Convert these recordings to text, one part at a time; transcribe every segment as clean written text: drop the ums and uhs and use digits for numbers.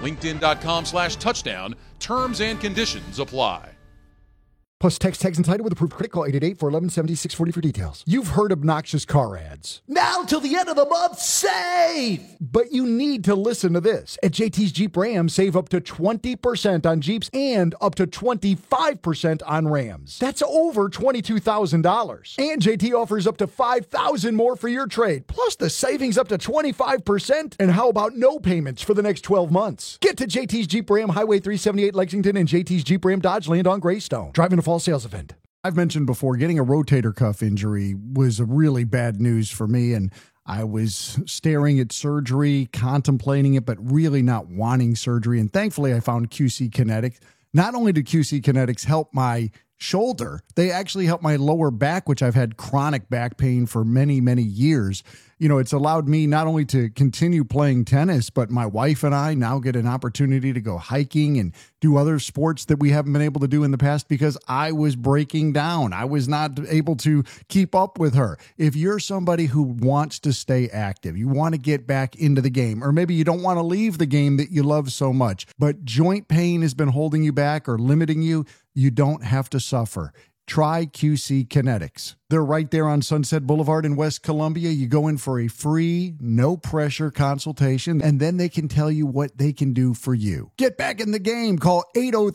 LinkedIn.com/touchdown. Terms and conditions apply. Plus text tags and title with approved credit. Call 888-411-7640 for details. You've heard obnoxious car ads. Now till the end of the month, save! But you need to listen to this. At JT's Jeep Ram, save up to 20% on Jeeps and up to 25% on Rams. That's over $22,000. And JT offers up to $5,000 more for your trade. Plus the savings up to 25%. And how about no payments for the next 12 months? Get to JT's Jeep Ram, Highway 378 Lexington, and JT's Jeep Ram Dodge Land on Greystone. Driving a fall sales event. I've mentioned before, getting a rotator cuff injury was a really bad news for me, and I was staring at surgery, contemplating it, but really not wanting surgery. And thankfully, I found QC Kinetics. Not only do QC Kinetics help my shoulder, they actually help my lower back, which I've had chronic back pain for many, many years. You know, it's allowed me not only to continue playing tennis, but my wife and I now get an opportunity to go hiking and do other sports that we haven't been able to do in the past because I was breaking down. I was not able to keep up with her. If you're somebody who wants to stay active, you want to get back into the game, or maybe you don't want to leave the game that you love so much, but joint pain has been holding you back or limiting you, you don't have to suffer. Try QC Kinetics. They're right there on Sunset Boulevard in West Columbia. You go in for a free, no-pressure consultation, and then they can tell you what they can do for you. Get back in the game. Call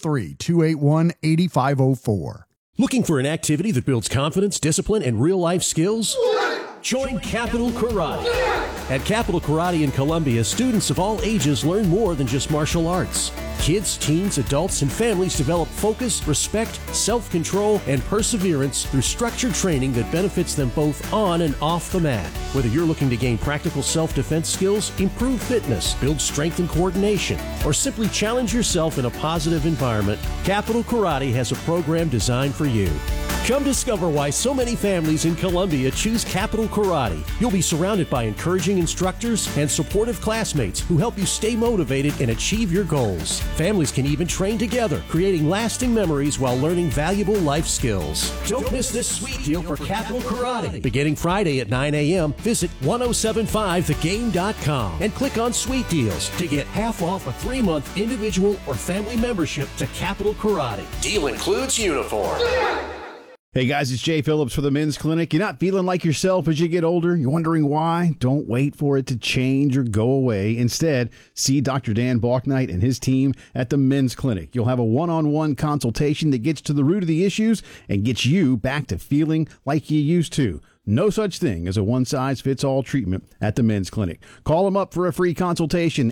803-281-8504. Looking for an activity that builds confidence, discipline, and real-life skills? Join Capital Karate. At Capital Karate in Columbia, students of all ages learn more than just martial arts. Kids, teens, adults, and families develop focus, respect, self-control, and perseverance through structured training that benefits them both on and off the mat. Whether you're looking to gain practical self-defense skills, improve fitness, build strength and coordination, or simply challenge yourself in a positive environment, Capital Karate has a program designed for you. Come discover why so many families in Columbia choose Capital Karate. You'll be surrounded by encouraging instructors and supportive classmates who help you stay motivated and achieve your goals. Families can even train together, creating lasting memories while learning valuable life skills. Don't miss this sweet deal for Capital Karate. Beginning Friday at 9 a.m., visit 1075thegame.com and click on Sweet Deals to get half off a 3-month individual or family membership to Capital Karate. Deal includes uniform. Hey guys, it's Jay Phillips for the Men's Clinic. You're not feeling like yourself as you get older? You're wondering why? Don't wait for it to change or go away. Instead, see Dr. Dan Balknight and his team at the Men's Clinic. You'll have a one-on-one consultation that gets to the root of the issues and gets you back to feeling like you used to. No such thing as a one-size-fits-all treatment at the Men's Clinic. Call them up for a free consultation,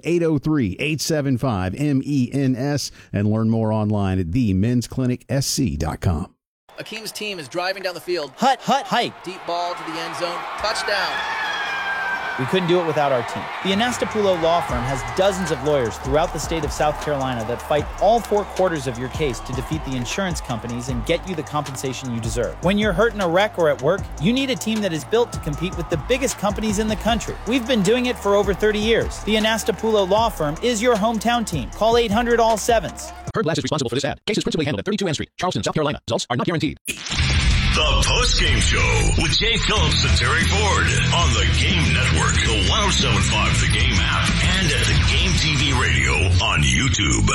803-875-MENS, and learn more online at themensclinicsc.com. Akeem's team is driving down the field. Hut, hike. Deep ball to the end zone. Touchdown. We couldn't do it without our team. The Anastapulo Law Firm has dozens of lawyers throughout the state of South Carolina that fight all 4 quarters of your case to defeat the insurance companies and get you the compensation you deserve. When you're hurt in a wreck or at work, you need a team that is built to compete with the biggest companies in the country. We've been doing it for over 30 years. The Anastapulo Law Firm is your hometown team. Call 800-ALL-7s. Heard Glass is responsible for this ad. Case is principally handled at 32 N Street, Charleston, South Carolina. Results are not guaranteed. The Post-Game Show with Jay Phillips and Terry Ford on the Game Network, the 1075 The Game app, and at the Game TV radio on YouTube.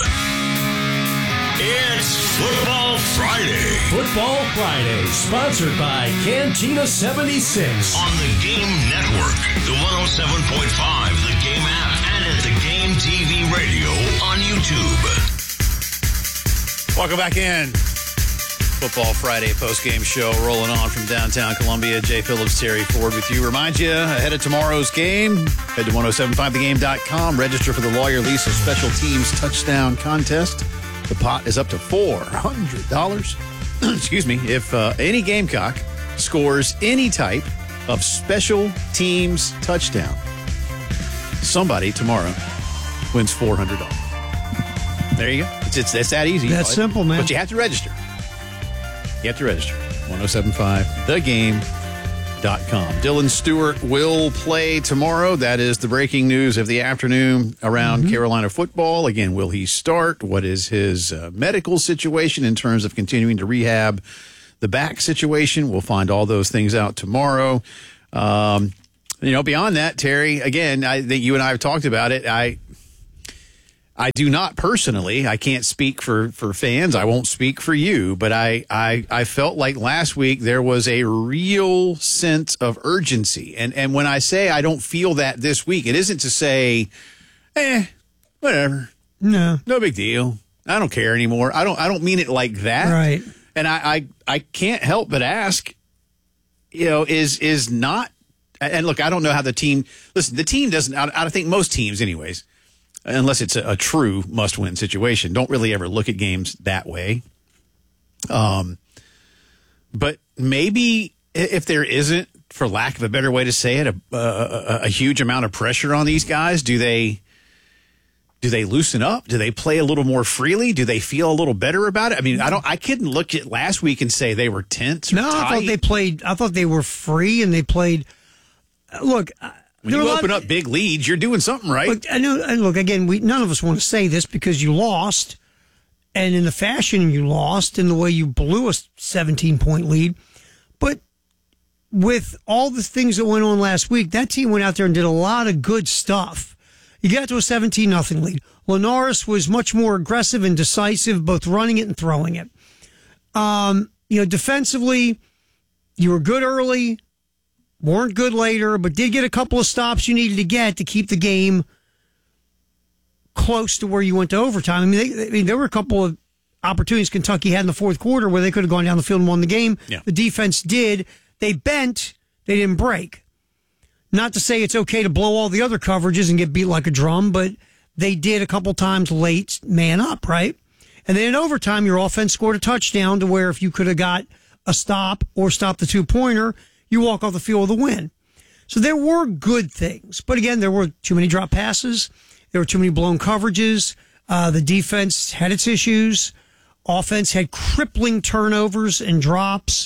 It's Football Friday. Football Friday, sponsored by Cantina 76. On the Game Network, the 107.5 The Game app, and at the Game TV radio on YouTube. Welcome back in. Football Friday post-game show rolling on from downtown Columbia. Jay Phillips, Terry Ford with you. Remind you, ahead of tomorrow's game, head to 1075thegame.com. Register for the Lawyer Lisa Special Teams Touchdown Contest. The pot is up to $400. Excuse me. If any Gamecock scores any type of special teams touchdown, somebody tomorrow wins $400. There you go. It's that easy. That's simple, man. But you have to register. You have to register. 1075thegame.com. Dylan Stewart will play tomorrow. That is the breaking news of the afternoon around Carolina football. Again, will he start? What is his medical situation in terms of continuing to rehab the back situation? We'll find all those things out tomorrow. Beyond that, Terry, again, I think you and I have talked about it. I do not personally. I can't speak for fans. I won't speak for you. But I felt like last week there was a real sense of urgency. And when I say I don't feel that this week, it isn't to say, whatever. No big deal. I don't care anymore. I don't mean it like that. Right. And I can't help but ask, is not. And look, I don't know how the team. Listen, the team doesn't. I think most teams, anyways, unless it's a true must-win situation, don't really ever look at games that way. But maybe if there isn't, for lack of a better way to say it, a huge amount of pressure on these guys, do they loosen up? Do they play a little more freely? Do they feel a little better about it? I mean, I couldn't look at last week and say they were tense or tight. I thought they were free and they played. Look, when you open up big leads, you're doing something right. Look, I know. And look, again, none of us want to say this because you lost, and in the fashion you lost, in the way you blew a 17-point lead. But with all the things that went on last week, that team went out there and did a lot of good stuff. You got to a 17-0 lead. Linares was much more aggressive and decisive, both running it and throwing it. Defensively, you were good early. Weren't good later, but did get a couple of stops you needed to get to keep the game close to where you went to overtime. I mean, there were a couple of opportunities Kentucky had in the fourth quarter where they could have gone down the field and won the game. Yeah. The defense did. They bent. They didn't break. Not to say it's okay to blow all the other coverages and get beat like a drum, but they did a couple times late man up, right? And then in overtime, your offense scored a touchdown to where if you could have got a stop or stopped the two-pointer, you walk off the field with a win. So there were good things. But again, there were too many drop passes. There were too many blown coverages. The defense had its issues. Offense had crippling turnovers and drops.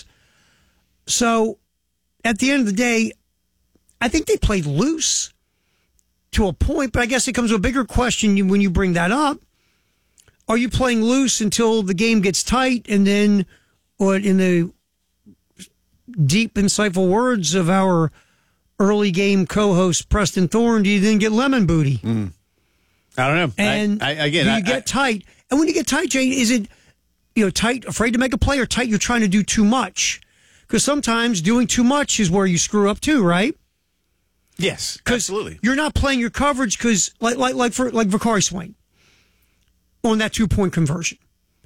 So at the end of the day, I think they played loose to a point, but I guess it comes to a bigger question when you bring that up. Are you playing loose until the game gets tight and then, or in the deep, insightful words of our early game co-host Preston Thorne, do you then get lemon booty? I don't know. And you get tight. And when you get tight, Jane, is it tight, afraid to make a play, or tight, you're trying to do too much? Because sometimes doing too much is where you screw up too, right? Yes, absolutely. You're not playing your coverage because, like Vakari Swain on that 2-point conversion,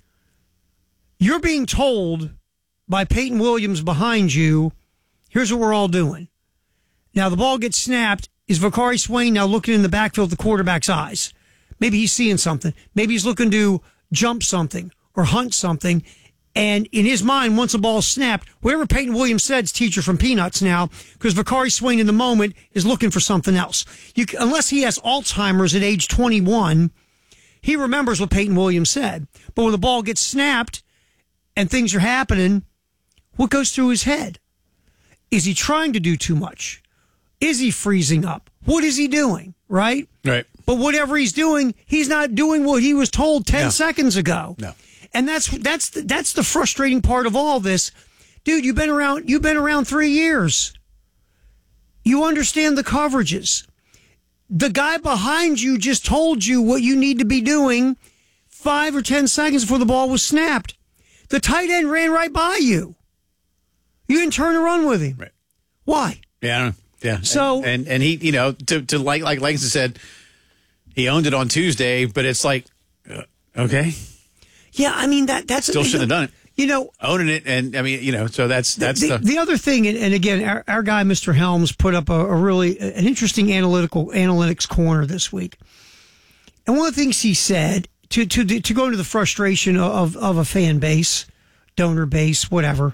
you're being told by Peyton Williams behind you, here's what we're all doing. Now the ball gets snapped. Is Vakari Swain now looking in the backfield at the quarterback's eyes? Maybe he's seeing something. Maybe he's looking to jump something or hunt something. And in his mind, once the ball's snapped, whatever Peyton Williams said is teacher from Peanuts now, because Vakari Swain in the moment is looking for something else. Unless he has Alzheimer's at age 21, he remembers what Peyton Williams said. But when the ball gets snapped and things are happening, what goes through his head? Is he trying to do too much? Is he freezing up? What is he doing? Right? Right. But whatever he's doing, he's not doing what he was told 10 seconds ago. No. And that's the frustrating part of all this. Dude, you've been around 3 years. You understand the coverages. The guy behind you just told you what you need to be doing 5 or 10 seconds before the ball was snapped. The tight end ran right by you. You didn't turn and run with him. Right. Why? Yeah, I don't know. Yeah. So and he, to like Langston said, he owned it on Tuesday, but it's like, okay. Yeah, I mean that's still should have done it. Owning it, and I mean, so that's the other thing. And again, our guy Mr. Helms put up a really an interesting analytics corner this week. And one of the things he said to go into the frustration of a fan base, donor base, whatever.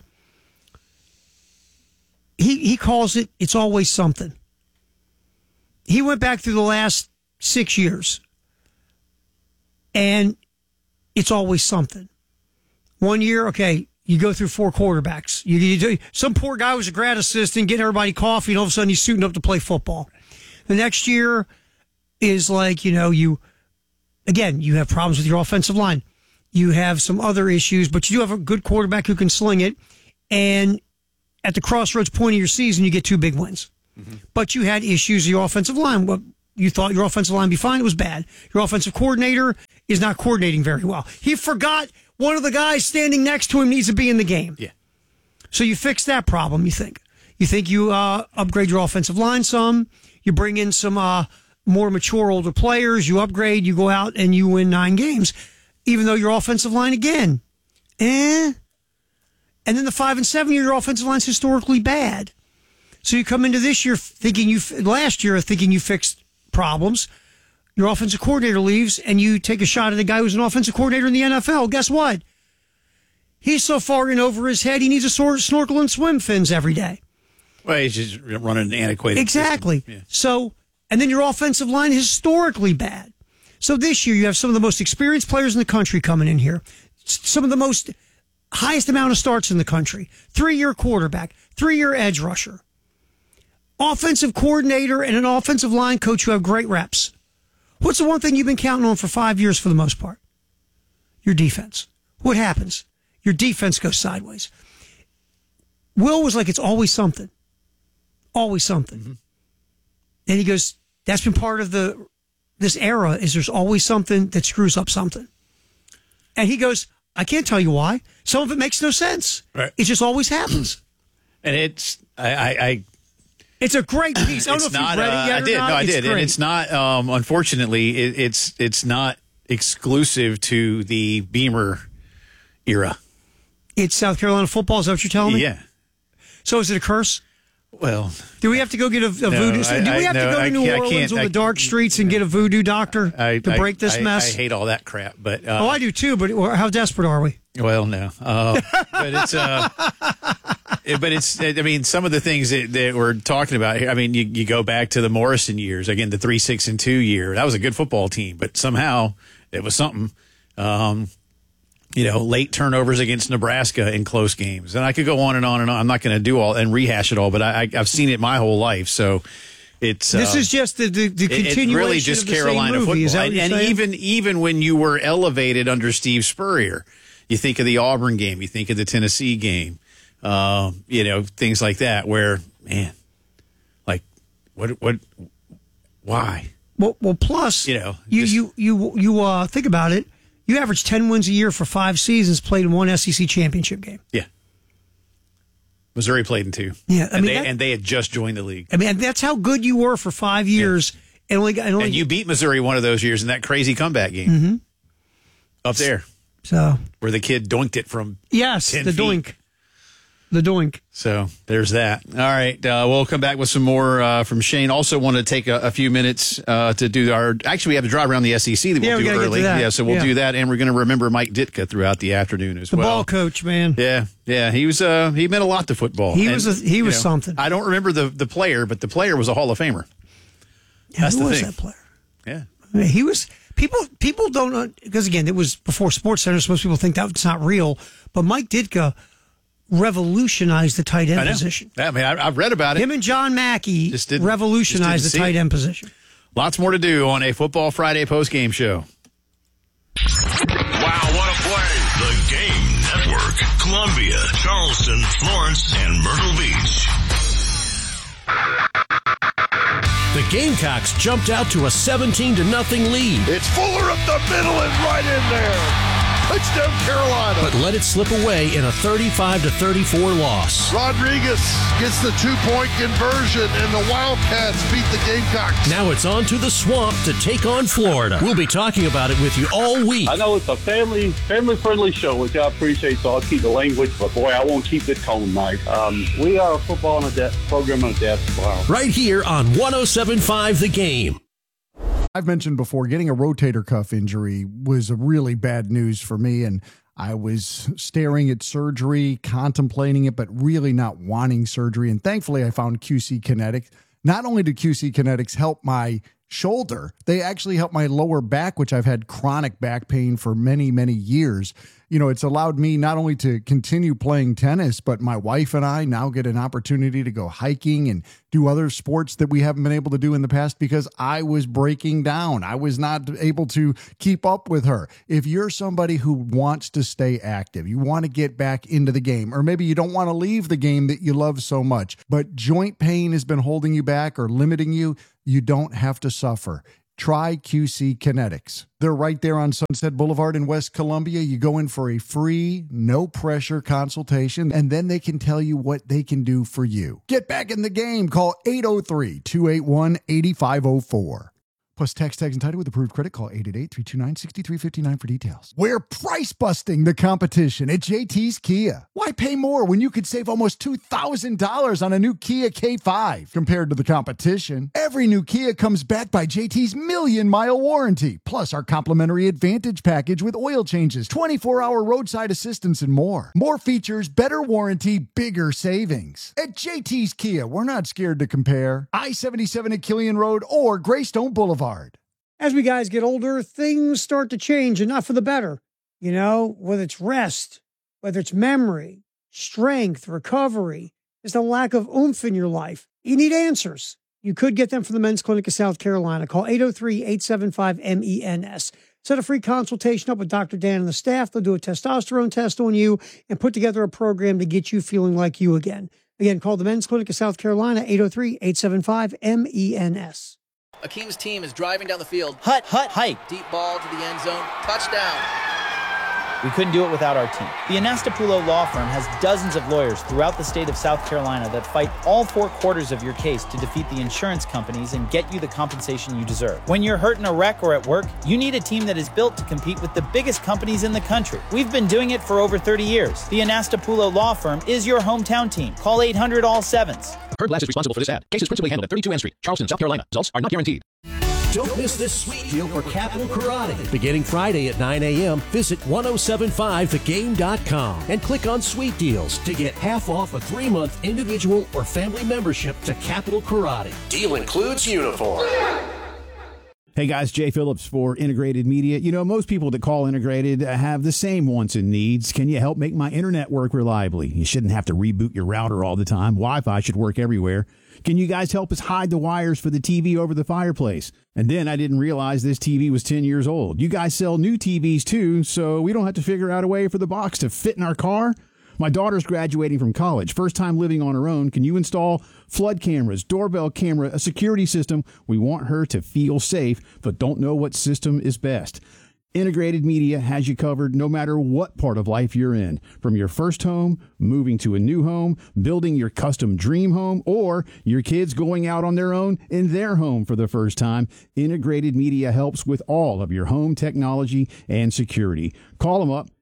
He calls it's always something. He went back through the last 6 years, and it's always something. 1 year, okay, you go through 4 quarterbacks. Some poor guy was a grad assistant getting everybody coffee, and all of a sudden he's suiting up to play football. The next year is like, you have problems with your offensive line. You have some other issues, but you do have a good quarterback who can sling it. And at the crossroads point of your season, you get 2 big wins. Mm-hmm. But you had issues with your offensive line. you thought your offensive line would be fine. It was bad. Your offensive coordinator is not coordinating very well. He forgot one of the guys standing next to him needs to be in the game. Yeah. So you fix that problem, you think. You think you upgrade your offensive line some. You bring in some more mature, older players. You upgrade. You go out and you win 9 games, even though your offensive line, again, And then the 5 and 7 year, your offensive line's historically bad. So you come into this year thinking you fixed problems. Your offensive coordinator leaves, and you take a shot at a guy who's an offensive coordinator in the NFL. Guess what? He's so far in over his head, he needs to snorkel and swim fins every day. Well, he's just running an antiquated Exactly. system. Yeah. So, and then your offensive line is historically bad. So this year, you have some of the most experienced players in the country coming in here. Some of the most highest amount of starts in the country. 3-year quarterback, 3-year edge rusher. Offensive coordinator and an offensive line coach who have great reps. What's the one thing you've been counting on for 5 years for the most part? Your defense. What happens? Your defense goes sideways. Will was like, it's always something. Always something. Mm-hmm. And he goes, that's been part of this era, is there's always something that screws up something. And he goes, I can't tell you why. Some of it makes no sense. Right. It just always happens. And it's, it's a great piece. I don't know if you've read it yet or not. I did. Great. And it's not, unfortunately, it's not exclusive to the Beamer era. It's South Carolina football. Is that what you're telling me? Yeah. So is it a curse? Well, do we have to go get a voodoo? Do we have to go to New Orleans on the dark streets and get a voodoo doctor to break this mess? I hate all that crap, but I do too. But how desperate are we? Well, no, but it's. I mean, some of the things that we're talking about here. I mean, you go back to the Morrison years again, the 3-6-2 year. That was a good football team, but somehow it was something. Late turnovers against Nebraska in close games. And I could go on and on and on. I'm not going to do all and rehash it all, but I've seen it my whole life. So it's this is just the continuation. It's really just of the Carolina same movie. football. And even when you were elevated under Steve Spurrier, you think of the Auburn game, you think of the Tennessee game, things like that where, man, like why? Well, plus, you think about it. You average 10 wins a year for 5 seasons, played in 1 SEC championship game. Yeah. Missouri played in 2. Yeah, and they had just joined the league. I mean, that's how good you were for 5 years. Yeah. And you beat Missouri one of those years in that crazy comeback game up there. So where the kid doinked it from 10 feet. The doink. So there's that. All right. We'll come back with some more from Shane. Also want to take a few minutes to do actually, we have to drive around the SEC that we'll do early. Yeah, so we'll do that. And we're going to remember Mike Ditka throughout the afternoon as well. The ball coach, man. Yeah. He was, he meant a lot to football. He was something. I don't remember the player, but the player was a Hall of Famer. Yeah, that's who was that player? Yeah. I mean, he was, people don't know, because again, it was before SportsCenter, so most people think that's not real. But Mike Ditka revolutionized the tight end position. I mean, I've read about it. Him and John Mackey revolutionized the tight end position. Lots more to do on a Football Friday post-game show. Wow, what a play. The Game Network. Columbia, Charleston, Florence, and Myrtle Beach. The Gamecocks jumped out to a 17-0 lead. It's Fuller up the middle and right in there. Touchdown, Carolina. But let it slip away in a 35-34 loss. Rodriguez gets the 2-point conversion, and the Wildcats beat the Gamecocks. Now it's on to the Swamp to take on Florida. We'll be talking about it with you all week. I know it's a family-friendly show, which I appreciate, so I'll keep the language, but boy, I won't keep the tone nice. We are a football program on a depth. Wow. Right here on 107.5 The Game. I've mentioned before, getting a rotator cuff injury was a really bad news for me, and I was staring at surgery, contemplating it, but really not wanting surgery. And thankfully, I found QC Kinetics. Not only did QC Kinetics help my shoulder, they actually helped my lower back, which I've had chronic back pain for many, many years. You know, it's allowed me not only to continue playing tennis, but my wife and I now get an opportunity to go hiking and do other sports that we haven't been able to do in the past because I was breaking down. I was not able to keep up with her. If you're somebody who wants to stay active, you want to get back into the game, or maybe you don't want to leave the game that you love so much, but joint pain has been holding you back or limiting you, You don't have to suffer. Try QC Kinetics. They're right there on Sunset Boulevard in West Columbia. You go in for a free, no-pressure consultation, and then they can tell you what they can do for you. Get back in the game. Call 803-281-8504. Plus tax entitled with approved credit. Call 888-329-6359 for details. We're price busting the competition at JT's Kia. Why pay more when you could save almost $2,000 on a new Kia K5 compared to the competition? Every new Kia comes backed by JT's million-mile warranty, plus our complimentary Advantage package with oil changes, 24-hour roadside assistance, and more. More features, better warranty, bigger savings. At JT's Kia, we're not scared to compare. I-77 at Killian Road or Greystone Boulevard. As we guys get older, things start to change, and not for the better. You know, whether it's rest, whether it's memory, strength, recovery, there's a lack of oomph in your life. You need answers. You could get them from the Men's Clinic of South Carolina. Call 803-875-MENS. Set a free consultation up with Dr. Dan and the staff. They'll do a testosterone test on you and put together a program to get you feeling like you again. Again, call the Men's Clinic of South Carolina, 803-875-MENS. Akeem's team is driving down the field. Hike. Deep ball to the end zone. Touchdown. We couldn't do it without our team. The Anastapulo Law Firm has dozens of lawyers throughout the state of South Carolina that fight all four quarters of your case to defeat the insurance companies and get you the compensation you deserve. When you're hurt in a wreck or at work, you need a team that is built to compete with the biggest companies in the country. We've been doing it for over 30 years. The Anastapulo Law Firm is your hometown team. Call 800-ALL-7s. Heard Glass is responsible for this ad. Case is principally handled at 32 N Street, Charleston, South Carolina. Results are not guaranteed. Don't miss this sweet deal for Capital Karate. Beginning Friday at 9 a.m., visit 1075thegame.com and click on Sweet Deals to get half off a 3-month individual or family membership to Capital Karate. Deal includes uniform. Hey guys, Jay Phillips for Integrated Media. You know, most people that call Integrated have the same wants and needs. Can you help make my internet work reliably? You shouldn't have to reboot your router all the time. Wi-Fi should work everywhere. Can you guys help us hide the wires for the TV over the fireplace? And then I didn't realize this TV was 10 years old. You guys sell new TVs too, so we don't have to figure out a way for the box to fit in our car? My daughter's graduating from college, first time living on her own. Can you install flood cameras, doorbell camera, a security system? We want her to feel safe, but don't know what system is best. Integrated Media has you covered no matter what part of life you're in. From your first home, moving to a new home, building your custom dream home, or your kids going out on their own in their home for the first time, Integrated Media helps with all of your home technology and security. Call them up,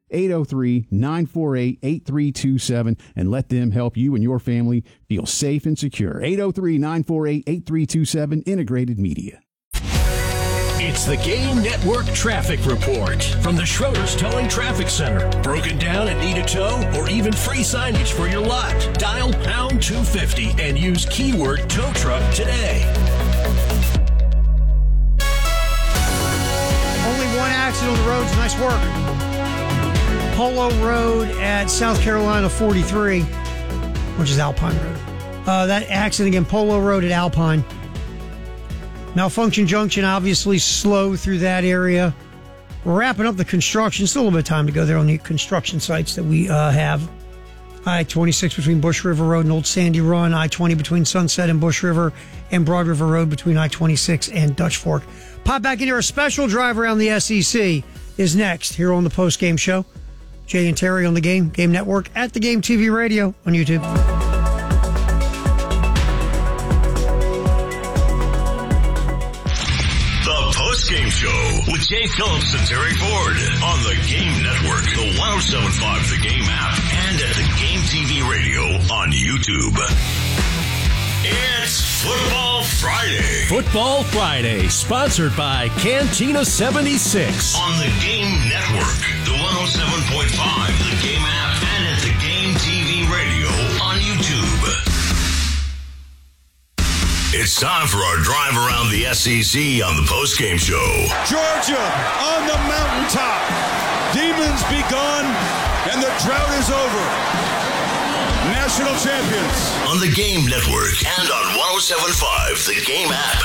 803-948-8327, and let them help you and your family feel safe and secure. 803-948-8327, Integrated Media. It's the Game Network Traffic Report from the Schroeder's Towing Traffic Center. Broken down and need a tow or even free signage for your lot? Dial pound 250 and use keyword tow truck today. Only one accident on the roads. Nice work. Polo Road at South Carolina 43, which is Alpine Road. That accident again, Polo Road at Alpine. Malfunction Junction, obviously slow through that area. We're wrapping up the construction. Still a little bit of time to go there on the construction sites that we have. I-26 between Bush River Road and Old Sandy Run. I-20 between Sunset and Bush River. And Broad River Road between I-26 and Dutch Fork. Pop back in here. A special drive around the SEC is next here on the post-game show. Jay and Terry on the Game Network at the Game TV Radio on YouTube. Game Show with Jay Phillips and Terry Ford on the Game Network, the 1075 The Game app, and at the Game TV Radio on YouTube. It's Football Friday. Football Friday, sponsored by Cantina 76. On the Game Network, the 107.5 The Game app, and at the Game TV Radio on YouTube. It's time for our drive around the SEC on the postgame show. Georgia on the mountaintop. Demons begun and the drought is over. National champions. On the Game Network and on 107.5 The Game app.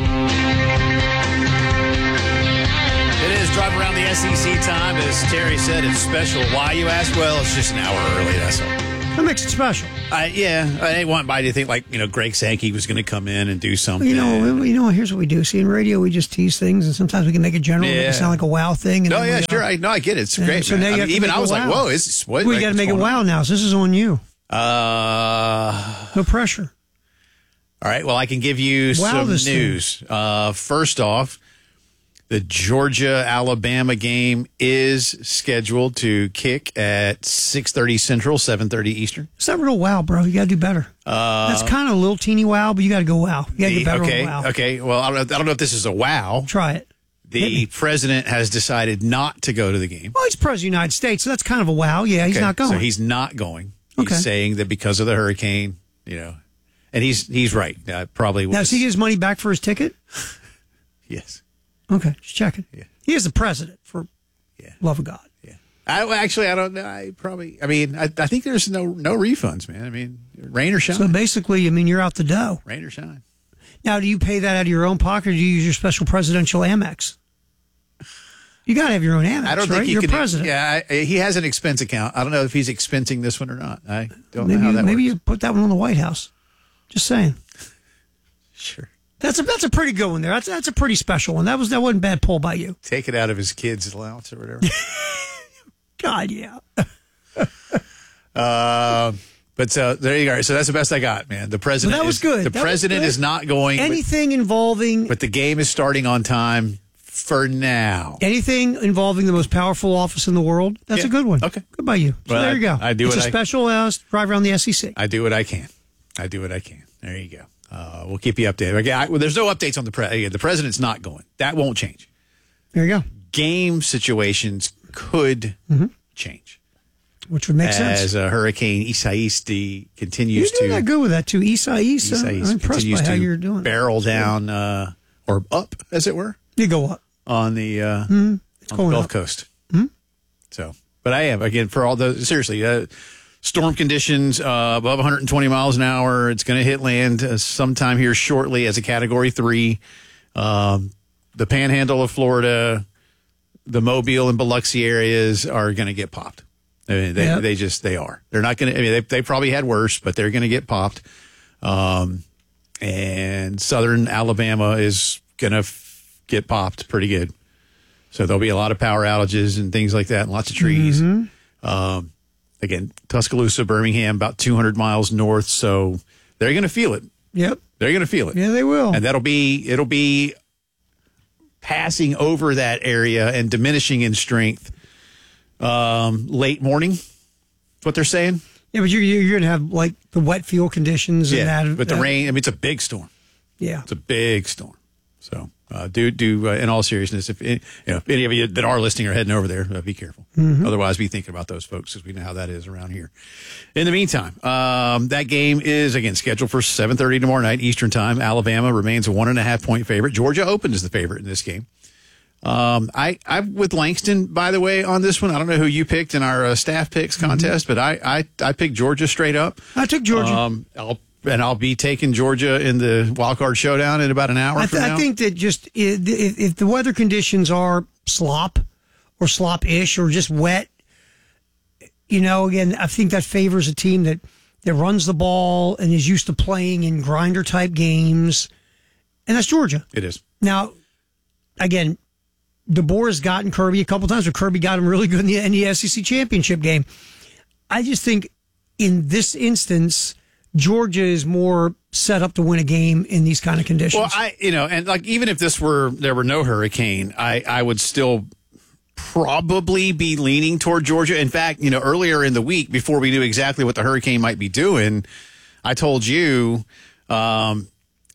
It is drive around the SEC time. As Terry said, it's special. Why, you ask? Well, it's just an hour early, that's all. That makes it special. Yeah, I didn't want anybody to think like, Greg Sankey was going to come in and do something. Here's what we do. See, in radio, we just tease things, and sometimes we can make it general, make it sound like a wow thing. And sure. I get it. It's great, so man. Now I was wow. like, whoa, is what? We got to make it wow now, so this is on you. No pressure. All right, well, I can give you some news. First off, the Georgia-Alabama game is scheduled to kick at 6:30 Central, 7:30 Eastern. It's not real wow, bro. You got to do better. That's kind of a little teeny wow, but you got to go wow. You got to get better on wow. Okay, well, I don't know if this is a wow. Try it. The president has decided not to go to the game. Well, he's president of the United States, so that's kind of a wow. Yeah, he's not going. So he's not going. He's saying that because of the hurricane, and he's right. Probably. Now, does he get his money back for his ticket? Yes. Okay, just checking. Yeah. He is the president, for love of God. Yeah. I don't know. I think there's no refunds, man. I mean, rain or shine. So basically, you're out the dough. Rain or shine. Now, do you pay that out of your own pocket, or do you use your special presidential Amex? You got to have your own Amex, I don't think You're president. Yeah, he has an expense account. I don't know if he's expensing this one or not. I don't know how that works. Maybe you put that one on the White House. Just saying. Sure. That's a pretty good one there. That's a pretty special one. That wasn't a bad pull by you. Take it out of his kid's allowance or whatever. God, yeah. But so there you go. So that's the best I got, man. The president. Well, that was good. The president is not going. Anything involving. But the game is starting on time for now. Anything involving the most powerful office in the world. That's a good one. Okay. Good by you. So well, there you go. I do it's a special drive around the SEC. I do what I can. There you go. We'll keep you updated. There's no updates on the president's not going. That won't change. There you go. Game situations could change. Which would make sense. As Hurricane Isaias continues to... You're doing that good with that, too. Isaias I'm impressed by how you're doing barrel down, or up, as it were. You go up. On the, on the Gulf Coast. Mm-hmm. So, but I am, again, for all those... Seriously, storm conditions above 120 miles an hour. It's going to hit land sometime here shortly as a Category 3. The Panhandle of Florida, the Mobile and Biloxi areas are going to get popped. I mean, they are. They're not going to. I mean, they probably had worse, but they're going to get popped. And southern Alabama is going to get popped pretty good. So there'll be a lot of power outages and things like that, and lots of trees. Mm-hmm. Again, Tuscaloosa, Birmingham, about 200 miles north. So they're going to feel it. Yep, they're going to feel it. Yeah, they will. And it'll be passing over that area and diminishing in strength. Late morning, that's what they're saying. Yeah, but you're going to have like the wet field conditions. And but the rain. I mean, it's a big storm. Yeah, it's a big storm. So, in all seriousness, if any of you that are listening are heading over there, be careful. Mm-hmm. Otherwise, be thinking about those folks because we know how that is around here. In the meantime, that game is again scheduled for 7:30 tomorrow night Eastern time. Alabama remains a 1.5-point favorite. Georgia opened as the favorite in this game. I'm with Langston, by the way, on this one. I don't know who you picked in our staff picks contest, but I picked Georgia straight up. I took Georgia. I'll be taking Georgia in the wild card showdown in about an hour from now. I think that just if the weather conditions are slop or slop-ish or just wet, again, I think that favors a team that runs the ball and is used to playing in grinder-type games, and that's Georgia. It is. Now, again, DeBoer has gotten Kirby a couple times, but Kirby got him really good in the SEC championship game. I just think in this instance, Georgia is more set up to win a game in these kind of conditions. Well, and like even if there were no hurricane, I would still probably be leaning toward Georgia. In fact, earlier in the week, before we knew exactly what the hurricane might be doing, I told you, I've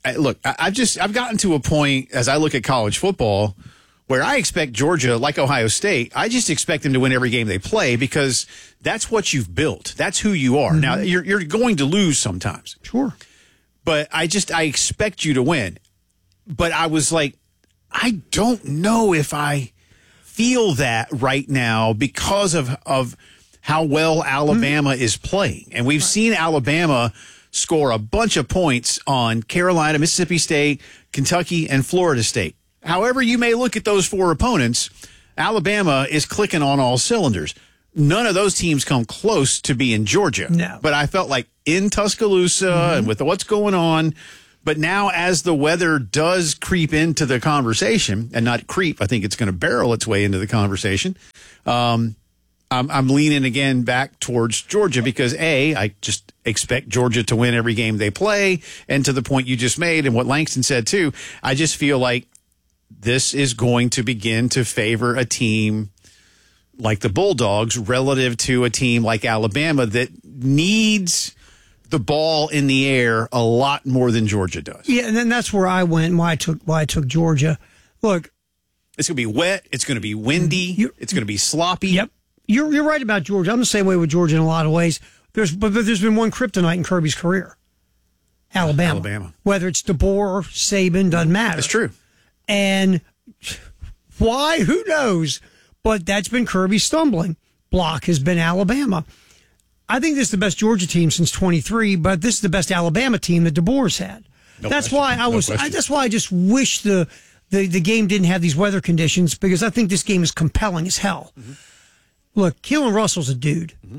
gotten to a point as I look at college football where I expect Georgia, like Ohio State, I just expect them to win every game they play because that's what you've built. That's who you are. Mm-hmm. Now, you're going to lose sometimes. Sure. But I expect you to win. But I was like, I don't know if I feel that right now because of how well Alabama is playing. And we've seen Alabama score a bunch of points on Carolina, Mississippi State, Kentucky, and Florida State. However you may look at those four opponents, Alabama is clicking on all cylinders. none of those teams come close to being Georgia. No. But I felt like in Tuscaloosa and with what's going on, but now as the weather does creep into the conversation, and not creep, I think it's going to barrel its way into the conversation, I'm leaning again back towards Georgia because, A, I just expect Georgia to win every game they play, and to the point you just made and what Langston said too, I just feel like this is going to begin to favor a team like the Bulldogs relative to a team like Alabama that needs the ball in the air a lot more than Georgia does. Yeah, and then that's where I went. Why I took Georgia. Look, it's going to be wet. It's going to be windy. It's going to be sloppy. Yep, you're right about Georgia. I'm the same way with Georgia in a lot of ways. But there's been one kryptonite in Kirby's career. Alabama. Whether it's DeBoer or Saban, doesn't matter. That's true. And why? Who knows? But that's been Kirby's stumbling block, has been Alabama. I think this is the best Georgia team since 23, but this is the best Alabama team that DeBoer's had. That's why that's why I just wish the game didn't have these weather conditions, because I think this game is compelling as hell. Mm-hmm. Look, Keelan Russell's a dude. Mm-hmm.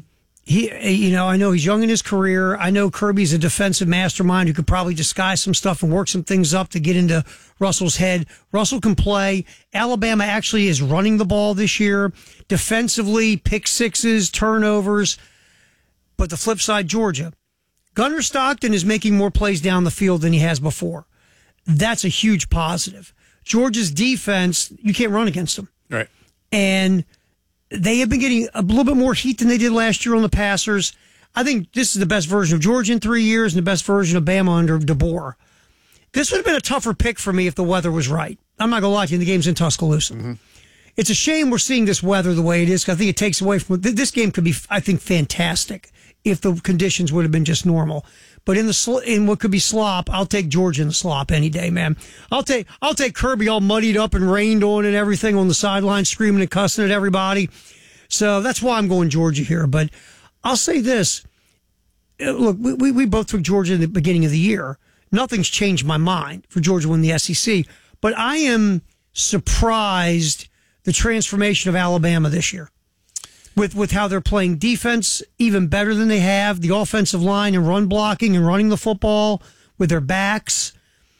I know he's young in his career. I know Kirby's a defensive mastermind who could probably disguise some stuff and work some things up to get into Russell's head. Russell can play. Alabama actually is running the ball this year. Defensively, pick sixes, turnovers. But the flip side, Georgia. Gunnar Stockton is making more plays down the field than he has before. That's a huge positive. Georgia's defense, you can't run against them. Right. And they have been getting a little bit more heat than they did last year on the passers. I think this is the best version of Georgia in 3 years and the best version of Bama under DeBoer. This would have been a tougher pick for me if the weather was right. I'm not going to lie to you, the game's in Tuscaloosa. Mm-hmm. It's a shame we're seeing this weather the way it is, because I think it takes away from this game. Could be, I think, fantastic if the conditions would have been just normal. But in what could be slop, I'll take Georgia in the slop any day, man. I'll take Kirby all muddied up and rained on and everything on the sideline, screaming and cussing at everybody. So that's why I'm going Georgia here. But I'll say this. Look, we both took Georgia in the beginning of the year. Nothing's changed my mind for Georgia to win the SEC. But I am surprised the transformation of Alabama this year. With how they're playing defense even better than they have, the offensive line and run blocking and running the football with their backs.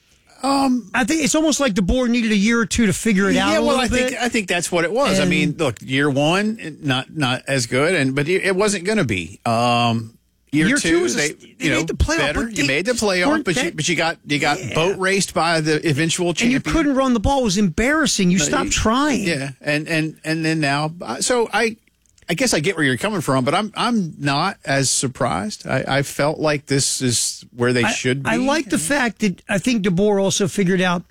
I think it's almost like DeBoer needed a year or two to figure it out. I think that's what it was. I mean, look, year one, not as good, but it wasn't going to be. Year two, they made the playoff, better. You made the playoff, but you got boat raced by the eventual champion. And you couldn't run the ball. It was embarrassing. You stopped trying. Yeah, and then now, so I guess I get where you're coming from, but I'm not as surprised. I felt like this is where they should be. I like the fact that I think DeBoer also figured out,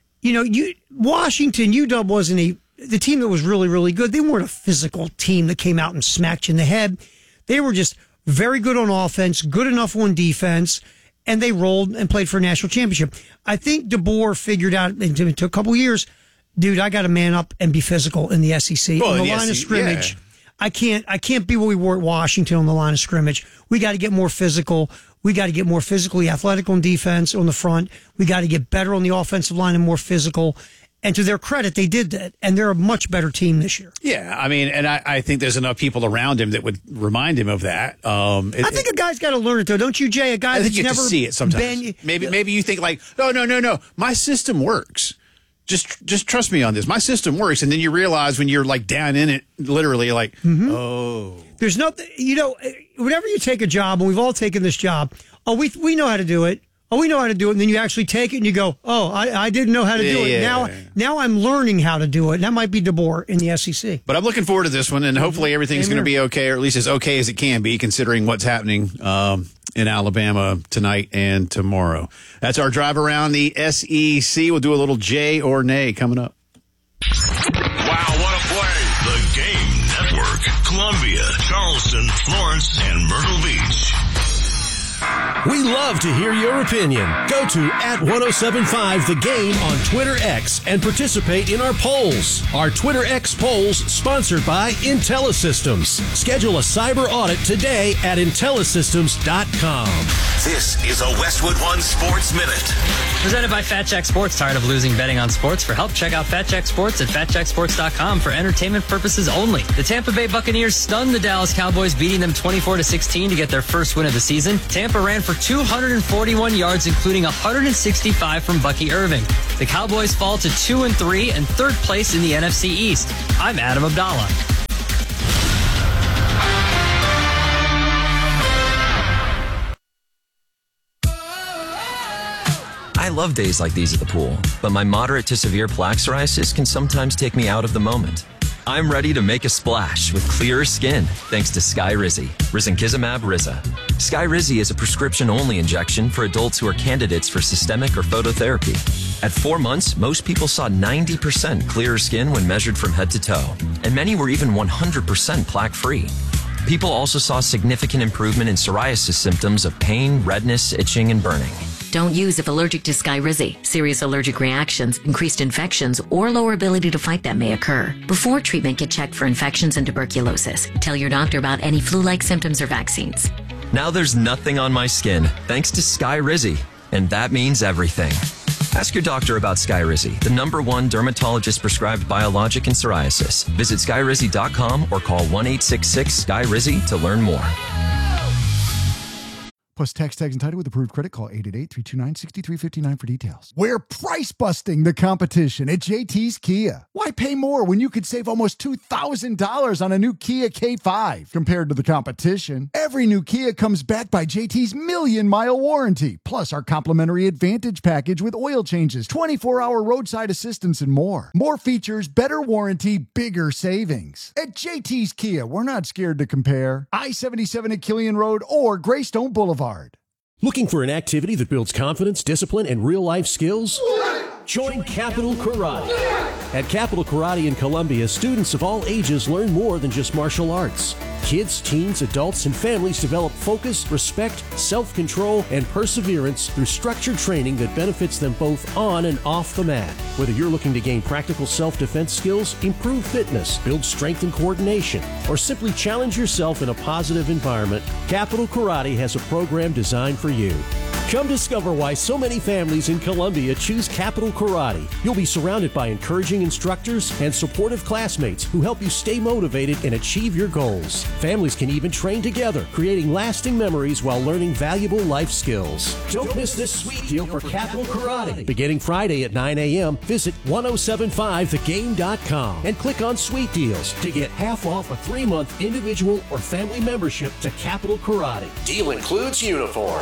Washington, UW wasn't the team that was really, really good. They weren't a physical team that came out and smacked you in the head. They were just very good on offense, good enough on defense, and they rolled and played for a national championship. I think DeBoer figured out, it took a couple years, dude, I got to man up and be physical in the SEC. On the line of scrimmage. Yeah. I can't be what we were at Washington on the line of scrimmage. We got to get more physical. We got to get more physically athletic on defense, on the front. We got to get better on the offensive line and more physical. And to their credit, they did that. And they're a much better team this year. Yeah, I mean, and I think there's enough people around him that would remind him of that. I think a guy's got to learn it, though. Don't you, Jay? A guy that's never see it sometimes. Maybe you think like, no. My system works. Just trust me on this. My system works. And then you realize when you're like down in it, literally like, oh. There's nothing, whenever you take a job, and we've all taken this job, we know how to do it. We know how to do it. And then you actually take it and you go, I didn't know how to do it. Now I'm learning how to do it. And that might be DeBoer in the SEC. But I'm looking forward to this one, and hopefully everything's going to be okay, or at least as okay as it can be, considering what's happening in Alabama tonight and tomorrow. That's our drive around the SEC. We'll do a little J or Nay coming up. Wow, what a play. The Game Network. Columbia, Charleston, Florence, and Myrtle Beach. We love to hear your opinion. Go to @1075 The Game on Twitter X and participate in our polls. Our Twitter X polls sponsored by IntelliSystems. Schedule a cyber audit today at IntelliSystems.com. This is a Westwood One Sports Minute. Presented by Fat Jack Sports. Tired of losing betting on sports? For help, check out Fat Jack Sports at FatJackSports.com for entertainment purposes only. The Tampa Bay Buccaneers stunned the Dallas Cowboys, beating them 24-16 to get their first win of the season. Tampa ran for 241 yards, including 165 from Bucky Irving. The Cowboys fall to 2-3 and third place in the NFC East. I'm Adam Abdallah. I love days like these at the pool, but my moderate to severe plaque psoriasis can sometimes take me out of the moment. I'm ready to make a splash with clearer skin thanks to Skyrizi, Risankizumab Riza. Skyrizi is a prescription-only injection for adults who are candidates for systemic or phototherapy. At 4 months, most people saw 90% clearer skin when measured from head to toe, and many were even 100% plaque-free. People also saw significant improvement in psoriasis symptoms of pain, redness, itching, and burning. Don't use if allergic to Skyrizi. Serious allergic reactions, increased infections, or lower ability to fight them may occur. Before treatment, get checked for infections and tuberculosis. Tell your doctor about any flu-like symptoms or vaccines. Now there's nothing on my skin thanks to Skyrizi, and that means everything. Ask your doctor about Skyrizi, the #1 dermatologist-prescribed biologic in psoriasis. Visit Skyrizi.com or call 1-866-SKY-RIZI to learn more. Plus tax tags entitled with approved credit. Call 888-329-6359 for details. We're price busting the competition at JT's Kia. Why pay more when you could save almost $2,000 on a new Kia K5 compared to the competition? Every new Kia comes backed by JT's million-mile warranty, plus our complimentary Advantage package with oil changes, 24-hour roadside assistance, and more. More features, better warranty, bigger savings. At JT's Kia, we're not scared to compare. I-77 at Killian Road or Greystone Boulevard. Looking for an activity that builds confidence, discipline, and real-life skills? Join Capital Karate. At Capital Karate in Columbia, students of all ages learn more than just martial arts. Kids, teens, adults, and families develop focus, respect, self-control, and perseverance through structured training that benefits them both on and off the mat. Whether you're looking to gain practical self-defense skills, improve fitness, build strength and coordination, or simply challenge yourself in a positive environment, Capital Karate has a program designed for you. Come discover why so many families in Columbia choose Capital Karate. You'll be surrounded by encouraging instructors and supportive classmates who help you stay motivated and achieve your goals. Families can even train together, creating lasting memories while learning valuable life skills. Don't miss this sweet deal for Capital Karate. Beginning Friday at 9 a.m., visit 1075thegame.com and click on Sweet Deals to get half off a 3-month individual or family membership to Capital Karate. Deal includes uniform.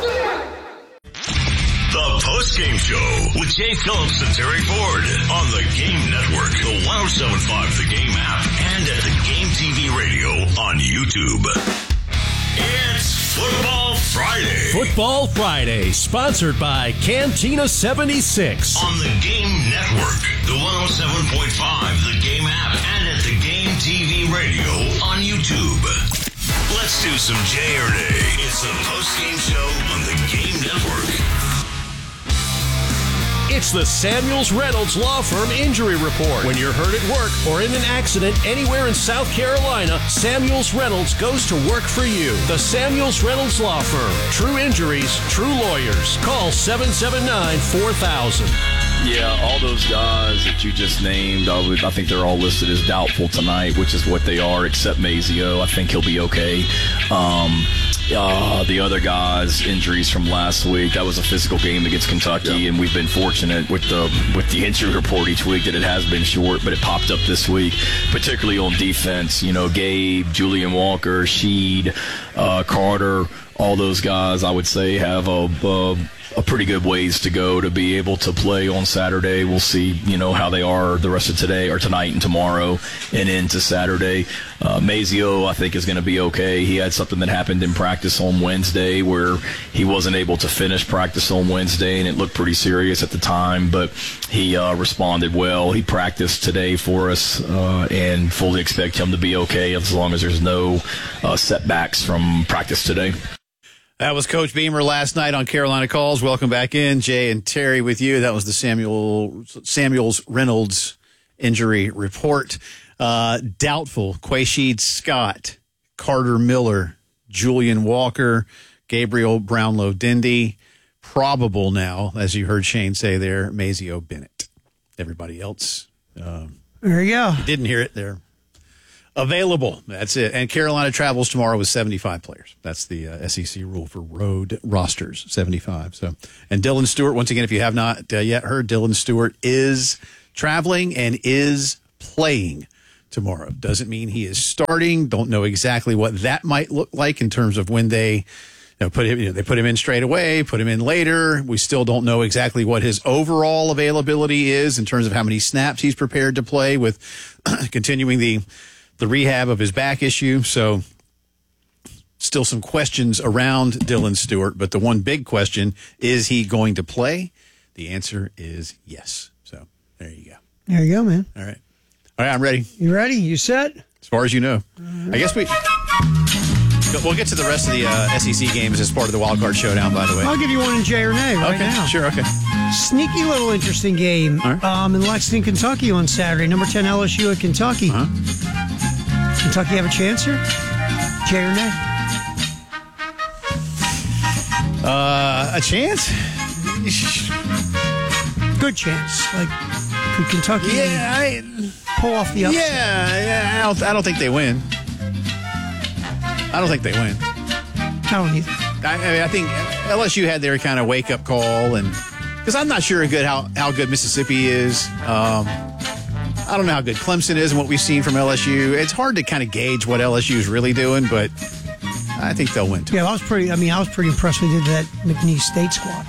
The Post-Game Show with Jay Phillips and Terry Ford on the Game Network, the 1075 The Game app, and at the Game TV radio on YouTube. It's Football Friday. Football Friday, sponsored by Cantina 76. On the Game Network, the 107.5 The Game app, and at the Game TV radio on YouTube. Let's do some J or Nay. It's the Post-Game Show on the Game Network. It's the Samuels Reynolds Law Firm Injury Report. When you're hurt at work or in an accident anywhere in South Carolina, Samuels Reynolds goes to work for you. The Samuels Reynolds Law Firm. True injuries, true lawyers. Call 779-4000. Yeah, all those guys that you just named, I think they're all listed as doubtful tonight, which is what they are, except Mazio. I think he'll be okay. The other guys, injuries from last week, that was a physical game against Kentucky, and we've been fortunate with the injury report each week that it has been short, but it popped up this week, particularly on defense. You know, Gabe, Julian Walker, Sheed, Carter, all those guys, I would say, have a pretty good ways to go to be able to play on Saturday. We'll see, how they are the rest of today or tonight and tomorrow and into Saturday. Mazio, I think, is going to be okay. He had something that happened in practice on Wednesday where he wasn't able to finish practice on Wednesday, and it looked pretty serious at the time, but he responded well. He practiced today for us and fully expect him to be okay as long as there's no setbacks from practice today. That was Coach Beamer last night on Carolina Calls. Welcome back in. Jay and Terry with you. That was the Samuels Reynolds injury report. Doubtful, Quaysheed Scott, Carter Miller, Julian Walker, Gabriel Brownlow-Dindy. Probable now, as you heard Shane say there, Mazeo Bennett. Everybody else. There you go. You didn't hear it there. Available. That's it. And Carolina travels tomorrow with 75 players. That's the SEC rule for road rosters, 75. So, and Dylan Stewart, once again, if you have not yet heard, Dylan Stewart is traveling and is playing tomorrow. Doesn't mean he is starting. Don't know exactly what that might look like in terms of when they put him. They put him in straight away, put him in later. We still don't know exactly what his overall availability is in terms of how many snaps he's prepared to play with continuing the rehab of his back issue. So still some questions around Dylan Stewart, but the one big question, is he going to play? The answer is yes. So there you go. There you go, man. All right, I'm ready. You ready? You set? As far as you know. I guess we'll get to the rest of the SEC games as part of the Wild Card Showdown, by the way. I'll give you one in Jay or Nay right now. Sure, okay. Sneaky little interesting game in Lexington, Kentucky on Saturday. Number 10 LSU at Kentucky. Kentucky have a chance here? Jay or nay? A chance? Good chance. Like, could Kentucky pull off the upset? Yeah. I don't think they win. I don't don't either. I think LSU had their kind of wake-up call, and because I'm not sure how good Mississippi is. I don't know how good Clemson is and what we've seen from LSU. It's hard to kind of gauge what LSU is really doing, but I think they'll win too. Yeah, I was pretty impressed with that McNeese State squad.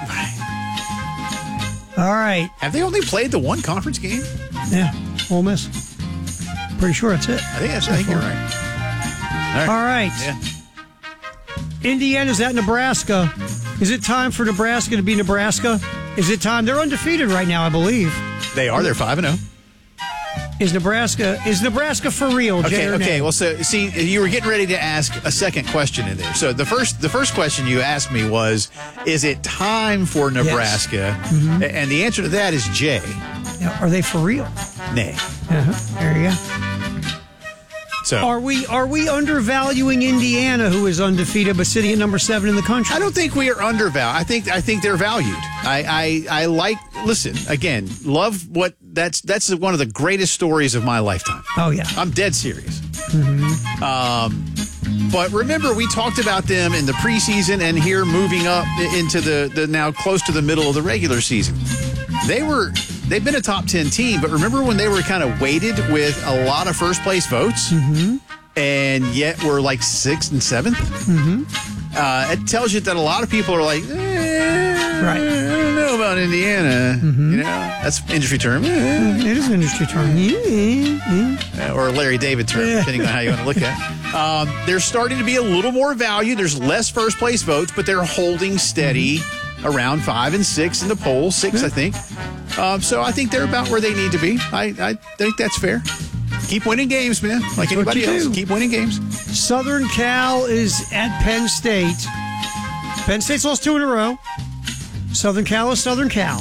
All right. Have they only played the one conference game? Yeah, Ole Miss. Pretty sure that's it. I think you're right. All right. Yeah. Indiana's at Nebraska. Is it time for Nebraska to be Nebraska? Is it time? They're undefeated right now, I believe. They are. They're 5-0. Is Nebraska for real, Jay? Okay. Well, so see, you were getting ready to ask a second question in there. So the first question you asked me was, is it time for Nebraska? Yes. Mm-hmm. And the answer to that is Jay. Now, are they for real? Nay. There you go. So are we undervaluing Indiana, who is undefeated but sitting at number 7 in the country? I don't think we are undervalued. I think they're valued. I like. Listen again. Love what that's one of the greatest stories of my lifetime. Oh yeah, I'm dead serious. Mm-hmm. But remember, we talked about them in the preseason and here moving up into the now close to the middle of the regular season. They've been a top 10 team, but remember when they were kind of weighted with a lot of first place votes, and yet we're like 6th and 7th? It tells you that a lot of people are like, right. I don't know about Indiana. You know, that's an industry term. It is an industry term. Or a Larry David term, depending on how you want to look at it. They're starting to be a little more valued. There's less first place votes, but they're holding steady around 5 and 6 in the poll, 6, I think. So I think they're about where they need to be. I think that's fair. Keep winning games, man. Like anybody else. Keep winning games. Southern Cal is at Penn State. Penn State's lost 2 in a row. Southern Cal is Southern Cal.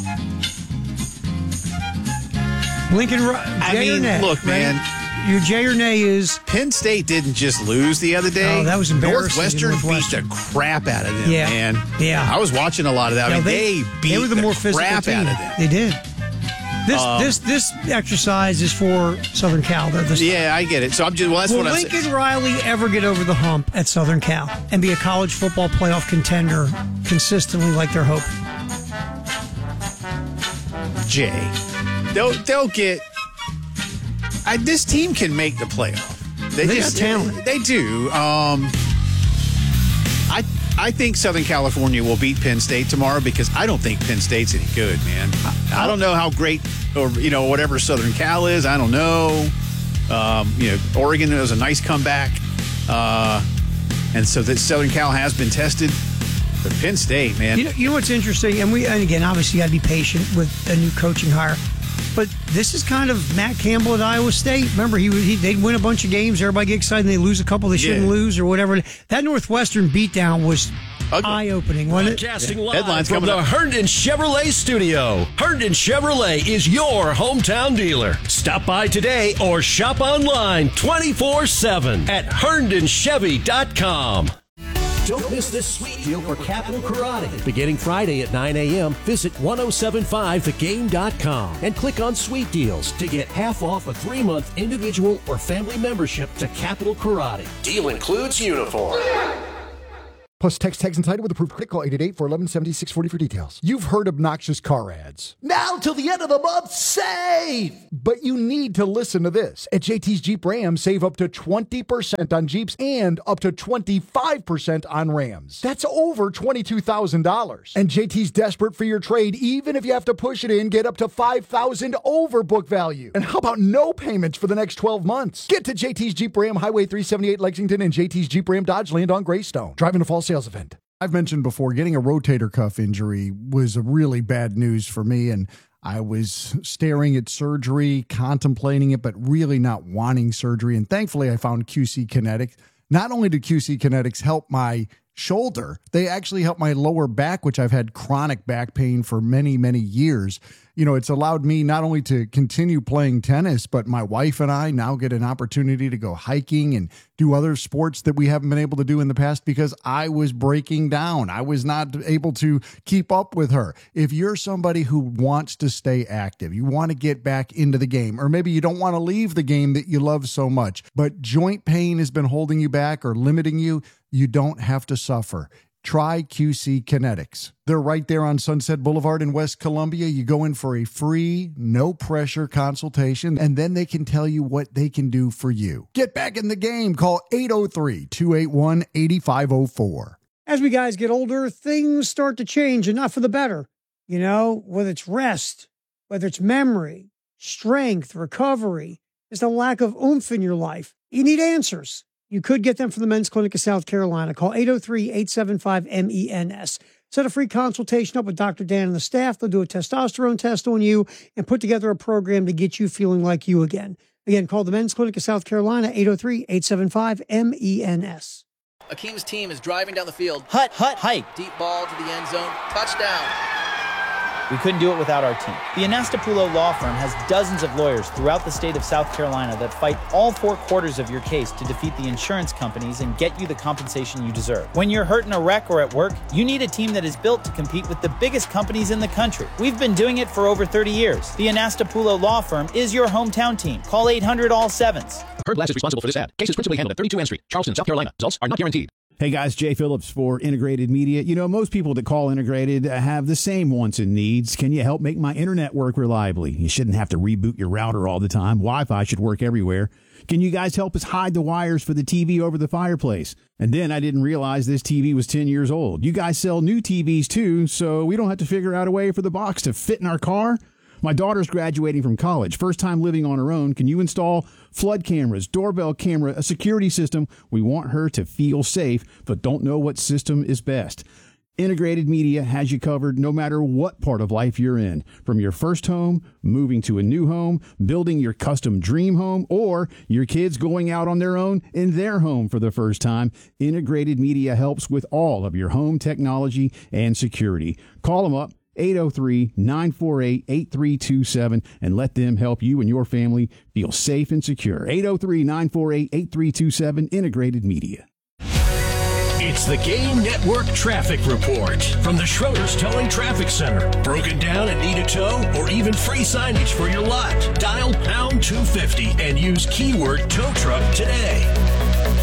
Lincoln, look, man. Your Jay or nay is Penn State didn't just lose the other day. Oh, that was embarrassing. Northwestern beat the crap out of them, man. Yeah. I was watching a lot of that. I mean, they beat were the more physical crap team. out of them. They did. This exercise is for Southern Cal. Yeah, I get it. So I'm just that's Will what I'm saying. Lincoln Riley ever get over the hump at Southern Cal and be a college football playoff contender consistently like they're hoping? Jay, they'll get. This team can make the playoff. They got talent. They do. I think Southern California will beat Penn State tomorrow because I don't think Penn State's any good, man. I don't know how great or whatever Southern Cal is. I don't know. Oregon was a nice comeback, and so that Southern Cal has been tested. But Penn State, man. You know what's interesting, and again, obviously, you got to be patient with a new coaching hire. But this is kind of Matt Campbell at Iowa State. Remember, they'd win a bunch of games. Everybody get excited, and they lose a couple they shouldn't lose or whatever. That Northwestern beatdown was eye-opening, wasn't it? Broadcasting live Headlines from coming the up. Herndon Chevrolet studio. Herndon Chevrolet is your hometown dealer. Stop by today or shop online 24/7 at HerndonChevy.com. Don't miss this sweet deal for Capital Karate. Beginning Friday at 9 a.m., visit 1075thegame.com and click on Sweet Deals to get half off a 3-month individual or family membership to Capital Karate. Deal includes uniform. Plus, text tags and title with approved credit. Call 888-411-7640 for details. You've heard obnoxious car ads. Now till the end of the month, save! But you need to listen to this. At JT's Jeep Ram, save up to 20% on Jeeps and up to 25% on Rams. That's over $22,000. And JT's desperate for your trade. Even if you have to push it in, get up to $5,000 over book value. And how about no payments for the next 12 months? Get to JT's Jeep Ram, Highway 378 Lexington, and JT's Jeep Ram Dodge Land on Greystone. Driving to fall sales event. I've mentioned before, getting a rotator cuff injury was a really bad news for me, and I was staring at surgery, contemplating it, but really not wanting surgery. And thankfully, I found QC Kinetics. Not only did QC Kinetics help my shoulder, they actually helped my lower back, which I've had chronic back pain for many, many years. You know, it's allowed me not only to continue playing tennis, but my wife and I now get an opportunity to go hiking and do other sports that we haven't been able to do in the past because I was breaking down. I was not able to keep up with her. If you're somebody who wants to stay active, you want to get back into the game, or maybe you don't want to leave the game that you love so much, but joint pain has been holding you back or limiting you, you don't have to suffer. Try QC Kinetics. They're right there on Sunset Boulevard in West Columbia. You go in for a free, no-pressure consultation, and then they can tell you what they can do for you. Get back in the game. Call 803-281-8504. As we guys get older, things start to change, and not for the better. You know, whether it's rest, whether it's memory, strength, recovery, there's a lack of oomph in your life. You need answers. You could get them from the Men's Clinic of South Carolina. Call 803-875-MENS. Set a free consultation up with Dr. Dan and the staff. They'll do a testosterone test on you and put together a program to get you feeling like you again. Again, call the Men's Clinic of South Carolina, 803-875-MENS. Akeem's team is driving down the field. Hut, hike. Deep ball to the end zone. Touchdown. We couldn't do it without our team. The Anastapulo Law Firm has dozens of lawyers throughout the state of South Carolina that fight all 4 quarters of your case to defeat the insurance companies and get you the compensation you deserve. When you're hurt in a wreck or at work, you need a team that is built to compete with the biggest companies in the country. We've been doing it for over 30 years. The Anastapulo Law Firm is your hometown team. Call 800-ALL-7s. Herb Glass is responsible for this ad. Case is principally handled at 32 N Street, Charleston, South Carolina. Results are not guaranteed. Hey guys, Jay Phillips for Integrated Media. You know, most people that call Integrated have the same wants and needs. Can you help make my internet work reliably? You shouldn't have to reboot your router all the time. Wi-Fi should work everywhere. Can you guys help us hide the wires for the TV over the fireplace? And then I didn't realize this TV was 10 years old. You guys sell new TVs too, so we don't have to figure out a way for the box to fit in our car? My daughter's graduating from college, first time living on her own. Can you install flood cameras, doorbell camera, a security system? We want her to feel safe, but don't know what system is best. Integrated Media has you covered no matter what part of life you're in. From your first home, moving to a new home, building your custom dream home, or your kids going out on their own in their home for the first time, Integrated Media helps with all of your home technology and security. Call them up. 803-948-8327 and let them help you and your family feel safe and secure. 803-948-8327, Integrated Media. It's the Game Network Traffic Report from the Schroeder's Towing Traffic Center. Broken down and need a tow or even free signage for your lot? Dial pound 250 and use keyword tow truck today.